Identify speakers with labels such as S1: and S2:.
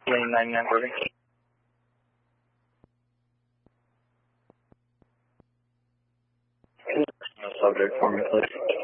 S1: Lane 99 Corbin. No subject for me, please.